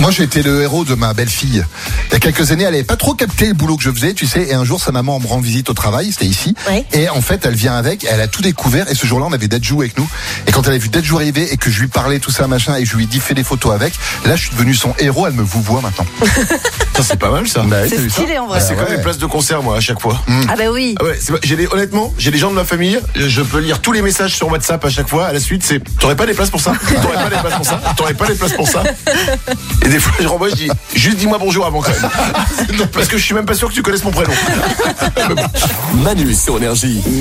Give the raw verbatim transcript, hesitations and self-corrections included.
Moi, j'étais le héros de ma belle-fille. Il y a quelques années, elle n'avait pas trop capté le boulot que je faisais, tu sais. Et un jour, sa maman me rend visite au travail, c'était ici. Oui. Et en fait, elle vient avec, elle a tout découvert. Et ce jour-là, on avait Dadju avec nous. Et quand elle a vu Dadju arriver et que je lui parlais tout ça, machin, et que je lui ai dit fais des photos avec, là, je suis devenu son héros. Elle me vous voit maintenant. Ça, c'est pas mal ça. Bah, C'est stylé en vrai. Ah, c'est ouais. comme les places de concert, moi, à chaque fois. Ah bah oui. Ah ouais, c'est pas- j'ai des, honnêtement, j'ai des gens de ma famille, je peux lire tous les messages sur WhatsApp à chaque fois. À la suite, c'est t'aurais pas des places pour ça, t'aurais pas des places pour ça, t'aurais pas des places pour ça. Et des fois, je renvoie, je dis juste dis-moi bonjour avant quand même, parce que je suis même pas sûr que tu connaisses mon prénom. Manu sur Énergie.